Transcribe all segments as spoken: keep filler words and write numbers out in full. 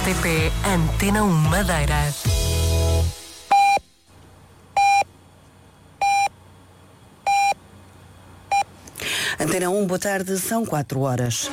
T P Antena um Madeira. Antena um, boa tarde, são quatro horas.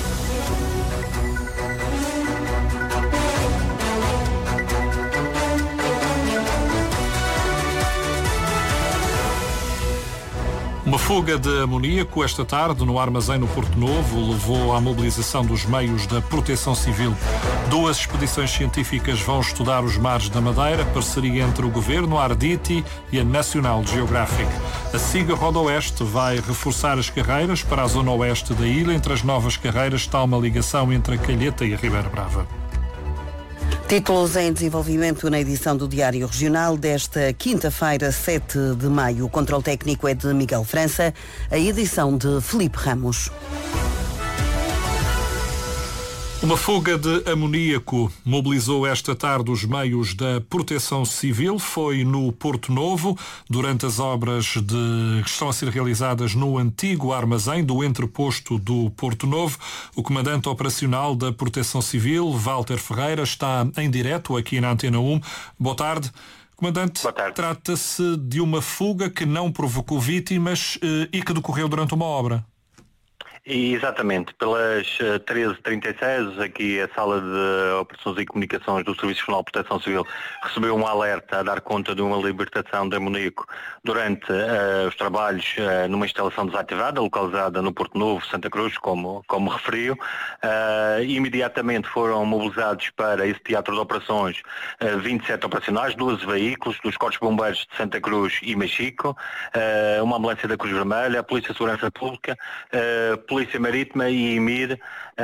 Uma fuga de amoníaco esta tarde no armazém no Porto Novo levou à mobilização dos meios da Proteção Civil. Duas expedições científicas vão estudar os mares da Madeira, parceria entre o Governo, a Arditi e a National Geographic. A SIGA Rodoeste vai reforçar as carreiras para a zona oeste da ilha. Entre as novas carreiras está uma ligação entre a Calheta e a Ribeira Brava. Títulos em desenvolvimento na edição do Diário Regional desta quinta-feira, sete de maio. O controle técnico é de Miguel França, a edição de Felipe Ramos. Uma fuga de amoníaco mobilizou esta tarde os meios da Proteção Civil. Foi no Porto Novo, durante as obras de, que estão a ser realizadas no antigo armazém do entreposto do Porto Novo. O comandante operacional da Proteção Civil, Walter Ferreira, está em direto aqui na Antena um. Boa tarde. Comandante, Boa tarde. Trata-se de uma fuga que não provocou vítimas eh, e que decorreu durante uma obra. E, exatamente, pelas treze e trinta e seis, aqui a Sala de Operações e Comunicações do Serviço Regional de Proteção Civil recebeu um alerta a dar conta de uma libertação de amoníaco durante uh, os trabalhos uh, numa instalação desativada, localizada no Porto Novo, Santa Cruz, como, como referiu. Uh, imediatamente foram mobilizados para esse teatro de operações uh, vinte e sete operacionais, doze veículos dos Corpos de Bombeiros de Santa Cruz e Machico, uh, uma ambulância da Cruz Vermelha, a Polícia de Segurança Pública, uh, Polícia Marítima e I M I R,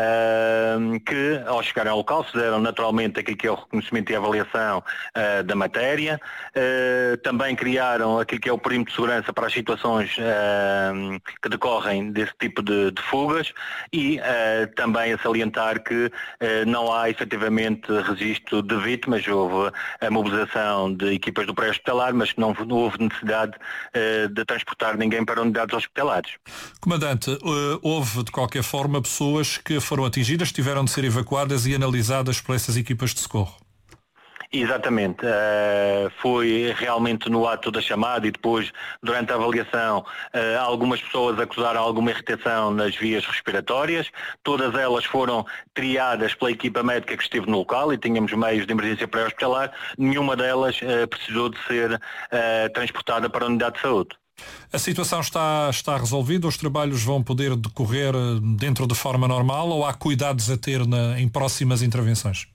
uh, que ao chegarem ao local fizeram naturalmente aquilo que é o reconhecimento e avaliação uh, da matéria, uh, também criaram aquilo que é o perímetro de segurança para as situações uh, que decorrem desse tipo de, de fugas e uh, também a salientar que uh, não há efetivamente registro de vítimas. Houve a mobilização de equipas do pré-hospitalar, mas que não, não houve necessidade uh, de transportar ninguém para unidades hospitalares. Comandante, uh, houve de qualquer forma pessoas que foram atingidas, tiveram de ser evacuadas e analisadas por essas equipas de socorro. Exatamente, uh, foi realmente no ato da chamada e depois durante a avaliação uh, algumas pessoas acusaram alguma irritação nas vias respiratórias, todas elas foram triadas pela equipa médica que esteve no local e tínhamos meios de emergência pré-hospitalar, nenhuma delas uh, precisou de ser uh, transportada para a unidade de saúde. A situação está, está resolvida? Os trabalhos vão poder decorrer dentro de forma normal ou há cuidados a ter na, em próximas intervenções?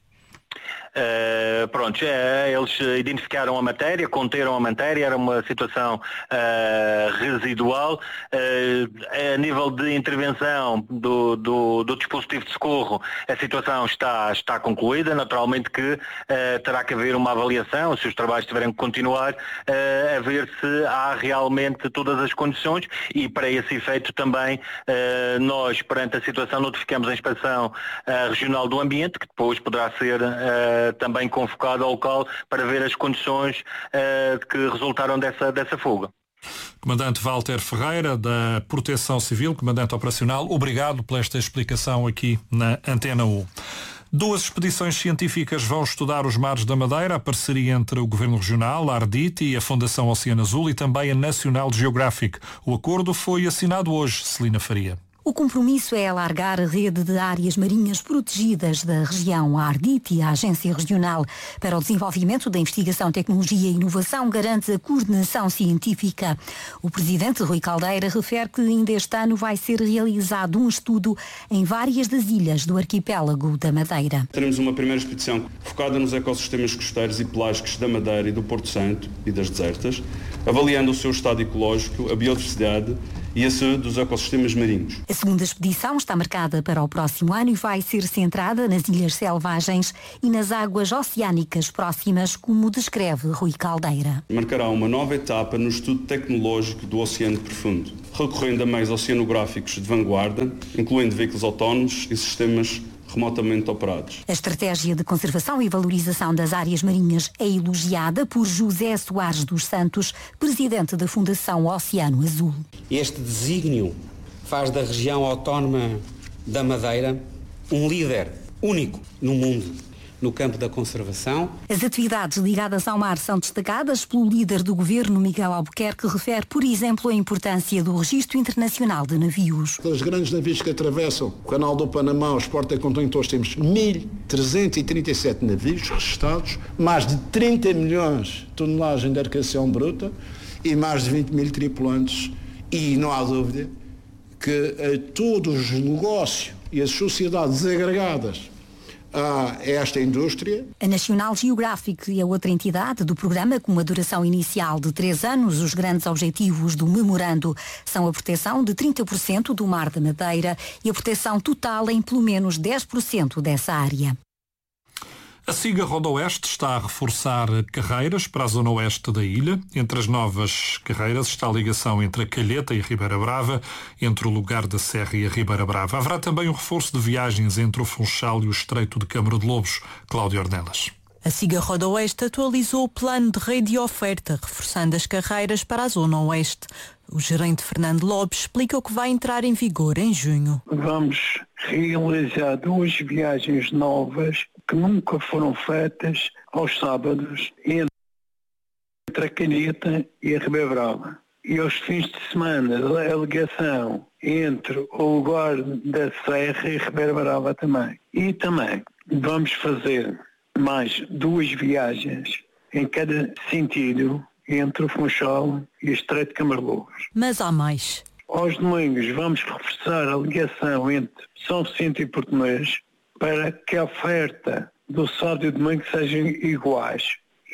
Uh, pronto, uh, eles identificaram a matéria, conteram a matéria, era uma situação uh, residual. Uh, a nível de intervenção do, do, do dispositivo de socorro, a situação está, está concluída. Naturalmente que uh, terá que haver uma avaliação, se os trabalhos tiverem que continuar, uh, a ver se há realmente todas as condições e para esse efeito também uh, nós, perante a situação, notificamos a Inspeção uh, Regional do Ambiente, que depois poderá ser uh, também convocado ao local para ver as condições uh, que resultaram dessa, dessa fuga. Comandante Walter Ferreira, da Proteção Civil, comandante operacional, obrigado por esta explicação aqui na Antena um. Duas expedições científicas vão estudar os mares da Madeira, a parceria entre o Governo Regional, a Arditi e a Fundação Oceano Azul e também a National Geographic. O acordo foi assinado hoje, Celina Faria. O compromisso é alargar a rede de áreas marinhas protegidas da região. A Arditi, a Agência Regional para o Desenvolvimento da Investigação, Tecnologia e Inovação, garante a coordenação científica. O presidente Rui Caldeira refere que ainda este ano vai ser realizado um estudo em várias das ilhas do arquipélago da Madeira. Teremos uma primeira expedição focada nos ecossistemas costeiros e pelágicos da Madeira e do Porto Santo e das desertas, avaliando o seu estado ecológico, a biodiversidade e a saúde dos ecossistemas marinhos. A segunda expedição está marcada para o próximo ano e vai ser centrada nas ilhas selvagens e nas águas oceânicas próximas, como descreve Rui Caldeira. Marcará uma nova etapa no estudo tecnológico do oceano profundo, recorrendo a meios oceanográficos de vanguarda, incluindo veículos autónomos e sistemas remotamente operados. A estratégia de conservação e valorização das áreas marinhas é elogiada por José Soares dos Santos, presidente da Fundação Oceano Azul. Este desígnio faz da região autónoma da Madeira um líder único no mundo no campo da conservação. As atividades ligadas ao mar são destacadas pelo líder do governo, Miguel Albuquerque, que refere, por exemplo, a importância do registro internacional de navios. Os grandes navios que atravessam o canal do Panamá, os porta-contentores, temos mil trezentos e trinta e sete navios registados, mais de trinta milhões de tonelagens de arcação bruta e mais de vinte mil tripulantes. E não há dúvida que a todos os negócios e as sociedades agregadas a esta indústria. A National Geographic é outra entidade do programa com uma duração inicial de três anos. Os grandes objetivos do memorando são a proteção de trinta por cento do Mar da Madeira e a proteção total em pelo menos dez por cento dessa área. A SIGA Rodoeste está a reforçar carreiras para a zona oeste da ilha. Entre as novas carreiras está a ligação entre a Calheta e a Ribeira Brava, entre o Lugar da Serra e a Ribeira Brava. Haverá também um reforço de viagens entre o Funchal e o Estreito de Câmara de Lobos. Cláudio Ornelas. A SIGA Rodoeste atualizou o plano de rede e oferta, reforçando as carreiras para a zona oeste. O gerente Fernando Lopes explica o que vai entrar em vigor em junho. Vamos realizar duas viagens novas que nunca foram feitas aos sábados entre a Calheta e a Ribeira Brava. E aos fins de semana a ligação entre o Lugar da Serra e a Ribeira Brava também. E também vamos fazer mais duas viagens em cada sentido entre o Funchal e o Estreito de Câmara de Lobos. Mas há mais. Aos domingos vamos reforçar a ligação entre São Vicente e Portimões para que a oferta do sábado e domingo sejam iguais.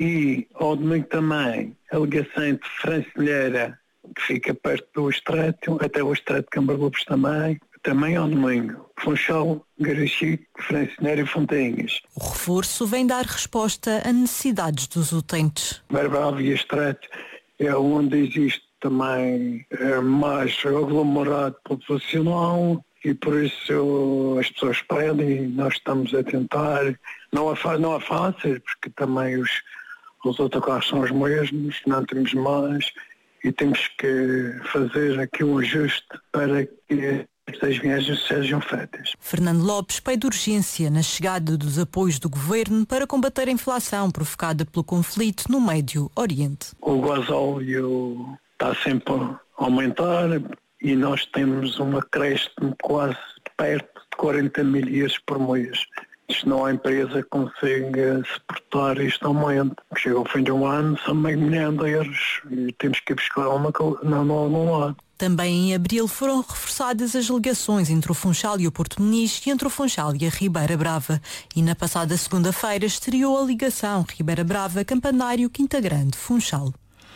E ao domingo também a ligação entre Francilheira, que fica perto do Estreito, até o Estreito de Câmara de Lobos também, também ao domingo. Funchal, Garachique, Francilheira e Fontainhas. O reforço vem dar resposta a necessidades dos utentes. Barbrava e Estreito é onde existe também é, mais aglomerado populacional e por isso as pessoas pedem e nós estamos a tentar. Não é, não é fácil, porque também os, os autocarros são os mesmos, não temos mais e temos que fazer aqui um ajuste para que estas viagens sejam feitas. Fernando Lopes pede urgência na chegada dos apoios do governo para combater a inflação provocada pelo conflito no Médio Oriente. O gasóleo está sempre a aumentar e nós temos um acréscimo quase perto de quarenta milhas por mês. Isto não há empresa que consiga suportar este aumento. Chega ao fim de um ano, são meio milhão de euros e temos que ir buscar uma não, não, não lado. Também em abril foram reforçadas as ligações entre o Funchal e o Porto Muniz e entre o Funchal e a Ribeira Brava. E na passada segunda-feira estreou a ligação Ribeira Brava, Campanário, Quinta Grande, Funchal.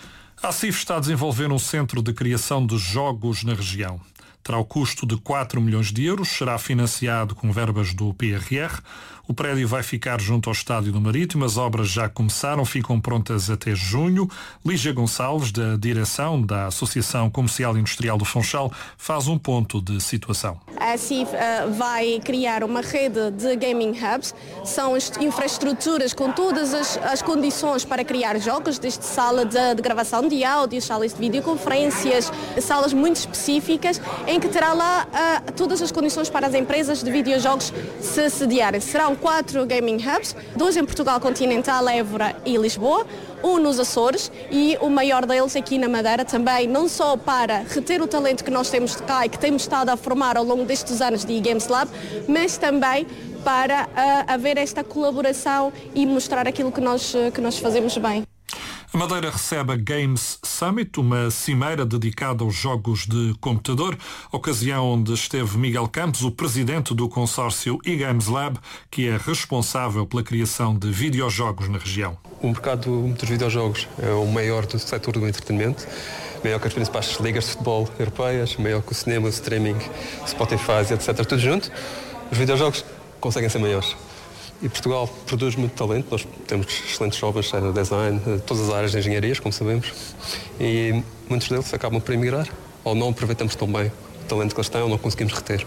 A ACIF está a desenvolver um centro de criação de jogos na região. Terá o custo de quatro milhões de euros, será financiado com verbas do P R R. O prédio vai ficar junto ao Estádio do Marítimo, as obras já começaram, ficam prontas até junho. Lígia Gonçalves, da direção da Associação Comercial e Industrial do Funchal, faz um ponto de situação. A ACIF uh, vai criar uma rede de gaming hubs, são infraestruturas com todas as, as condições para criar jogos, desde sala de, de gravação de áudio, salas de videoconferências, salas muito específicas, em que terá lá uh, todas as condições para as empresas de videojogos se sediarem. Serão quatro gaming hubs, dois em Portugal continental, Évora e Lisboa, um nos Açores e o maior deles aqui na Madeira também, não só para reter o talento que nós temos de cá e que temos estado a formar ao longo destes anos de eGames Lab, mas também para uh, haver esta colaboração e mostrar aquilo que nós, uh, que nós fazemos bem. A Madeira recebe a Games Summit, uma cimeira dedicada aos jogos de computador, ocasião onde esteve Miguel Campos, o presidente do consórcio eGames Lab, que é responsável pela criação de videojogos na região. O mercado dos videojogos é o maior do setor do entretenimento, maior que as principais ligas de futebol europeias, maior que o cinema, o streaming, Spotify, etcétera, tudo junto. Os videojogos conseguem ser maiores. E Portugal produz muito talento, nós temos excelentes jovens, design, todas as áreas de engenharias, como sabemos, e muitos deles acabam por emigrar, ou não aproveitamos tão bem o talento que eles têm, ou não conseguimos reter.